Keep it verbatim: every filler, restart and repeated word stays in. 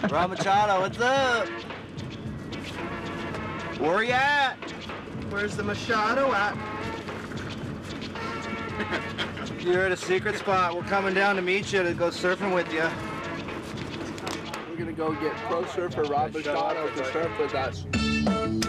Rob Machado, what's up? Where you at? Where's the Machado at? You're at a secret spot. We're coming down to meet you to go surfing with you. We're gonna go get pro surfer Rob Machado to surf with us.